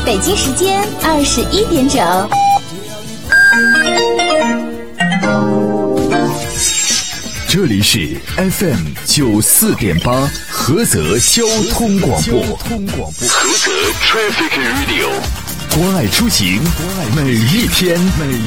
北京时间21点整。 这里是 FM 94.8菏泽交通广播。菏泽 Traffic Radio， 关爱出行，每一天。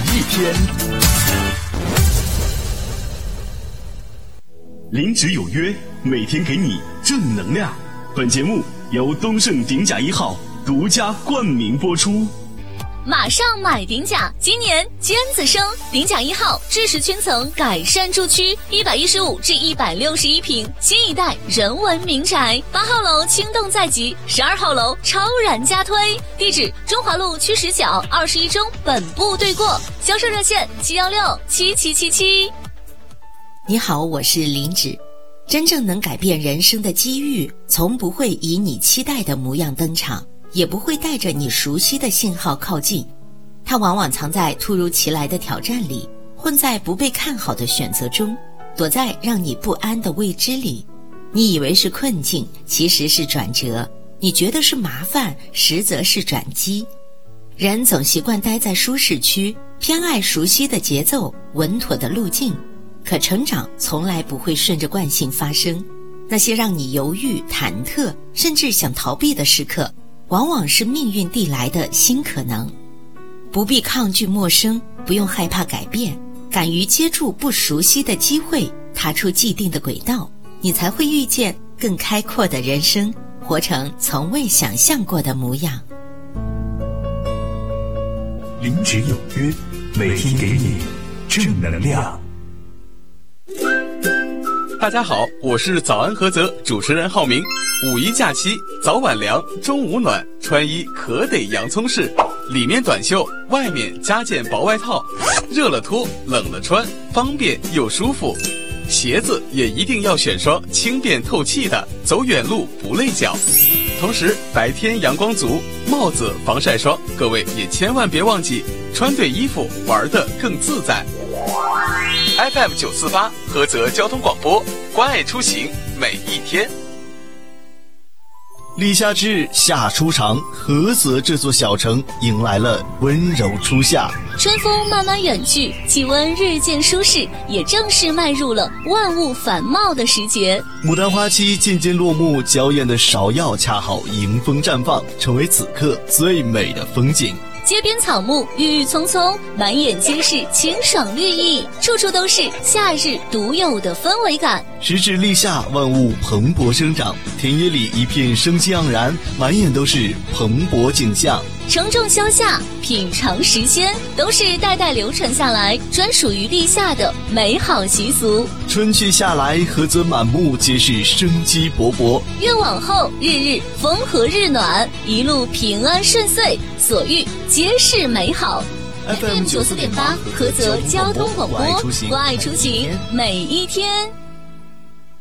临职有约，每天给你正能量。本节目由东盛鼎甲1号独家冠名播出。 马上买鼎甲，今年尖子生，鼎甲1号智石圈层改善住区，115至161平，新一代人文民宅，8号楼轻动在即，12号楼超然加推。地址：中华路区10角21中本部对过，销售热线7167777。 你好，我是林芷。真正能改变人生的机遇，从不会以你期待的模样登场，也不会带着你熟悉的信号靠近，它往往藏在突如其来的挑战里，混在不被看好的选择中，躲在让你不安的未知里。你以为是困境，其实是转折；你觉得是麻烦，实则是转机。人总习惯待在舒适区，偏爱熟悉的节奏，稳妥的路径。可成长从来不会顺着惯性发生，那些让你犹豫、忐忑，甚至想逃避的时刻，往往是命运递来的新可能。不必抗拒陌生，不用害怕改变，敢于接住不熟悉的机会，踏出既定的轨道，你才会遇见更开阔的人生，活成从未想象过的模样。 临职有约，每天给你正能量。 大家好，我是早安菏泽主持人浩明。五一假期，早晚凉，中午暖，穿衣可得洋葱式，里面短袖，外面加件薄外套，热了脱，冷了穿，方便又舒服。鞋子也一定要选双轻便透气的，走远路不累脚。同时白天阳光足，帽子防晒霜，各位也千万别忘记穿对衣服，玩得更自在。FM 948菏泽交通广播，关爱出行每一天。 立夏之日，夏初长，菏泽这座小城迎来了温柔初夏。 春风慢慢远去，气温日渐舒适，也正式迈入了万物繁茂的时节。 牡丹花期渐渐落幕，娇艳的芍药恰好迎风绽放，成为此刻最美的风景。 街边草木郁郁葱葱，满眼皆是清爽绿意，处处都是夏日独有的氛围感。 时至立夏，万物蓬勃生长，田野里一片生机盎然，满眼都是蓬勃景象。 承重消夏，品尝时鲜，都是代代流传下来专属于立夏的美好习俗。 春去夏来，菏泽满目皆是生机勃勃。 愿往后日日风和日暖，一路平安顺遂，所遇皆是美好。FM 94.8菏泽交通广播，关爱出行每一天。